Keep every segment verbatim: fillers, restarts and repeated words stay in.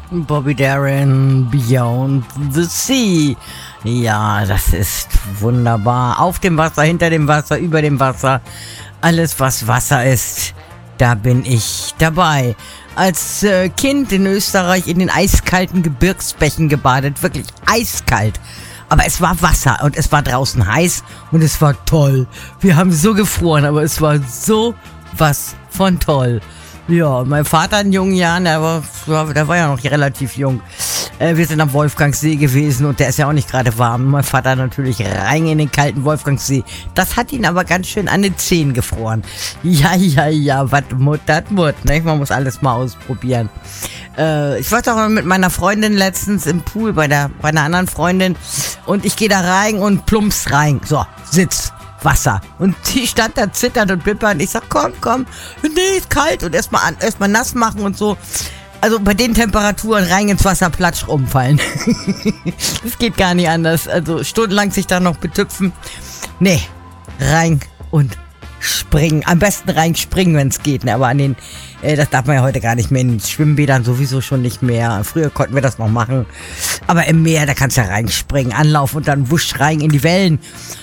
Bobby Darin, Beyond the Sea. Ja, das ist wunderbar. Auf dem Wasser, hinter dem Wasser, über dem Wasser. Alles, was Wasser ist, da bin ich dabei. Als äh, Kind in Österreich in den eiskalten Gebirgsbächen gebadet. Wirklich eiskalt. Aber es war Wasser und es war draußen heiß und es war toll. Wir haben so gefroren, aber es war so was von toll. Ja, mein Vater in jungen Jahren, der war, der war ja noch relativ jung. Äh, wir sind am Wolfgangsee gewesen und der ist ja auch nicht gerade warm. Mein Vater natürlich rein in den kalten Wolfgangsee. Das hat ihn aber ganz schön an den Zehen gefroren. Ja, ja, ja, wat mut, dat mut, ne? Man muss alles mal ausprobieren. Äh, ich war doch mit meiner Freundin letztens im Pool bei, der, bei einer anderen Freundin und ich gehe da rein und plumps rein. So, Sitz. Wasser. Und die stand da zitternd und bippernd. Ich sag, komm, komm. Nee, ist kalt. Und erstmal erstmal nass machen und so. Also bei den Temperaturen rein ins Wasser platsch rumfallen. Das geht gar nicht anders. Also stundenlang sich da noch betüpfen. Nee, rein und springen. Am besten rein springen, wenn es geht. Ne? Aber an den, äh, das darf man ja heute gar nicht mehr. In den Schwimmbädern sowieso schon nicht mehr. Früher konnten wir das noch machen. Aber im Meer, da kannst du ja reinspringen. Anlauf und dann wusch rein in die Wellen.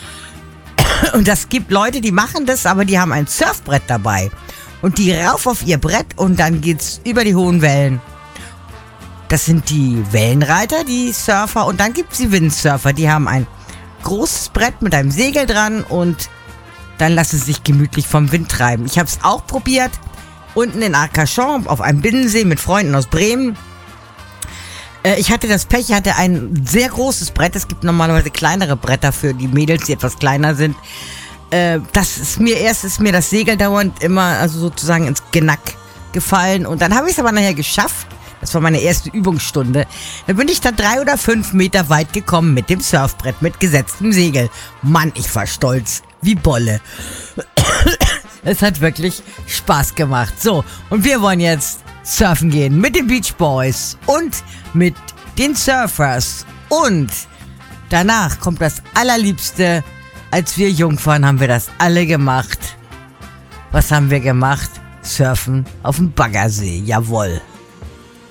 Und das gibt Leute, die machen das, aber die haben ein Surfbrett dabei. Und die rauf auf ihr Brett und dann geht's über die hohen Wellen. Das sind die Wellenreiter, die Surfer. Und dann gibt's die Windsurfer. Die haben ein großes Brett mit einem Segel dran und dann lassen sie sich gemütlich vom Wind treiben. Ich habe es auch probiert. Unten in Arcachon auf einem Binnensee mit Freunden aus Bremen. Ich hatte das Pech, ich hatte ein sehr großes Brett. Es gibt normalerweise kleinere Bretter für die Mädels, die etwas kleiner sind. Das ist mir erst, ist mir das Segel dauernd immer, also sozusagen ins Genack gefallen. Und dann habe ich es aber nachher geschafft. Das war meine erste Übungsstunde. Dann bin ich da drei oder fünf Meter weit gekommen mit dem Surfbrett, mit gesetztem Segel. Mann, ich war stolz wie Bolle. Es hat wirklich Spaß gemacht. So, und wir wollen jetzt surfen gehen mit den Beach Boys und mit den Surfers. Und danach kommt das Allerliebste. Als wir jung waren, haben wir das alle gemacht. Was haben wir gemacht? Surfen auf dem Baggersee. Jawohl.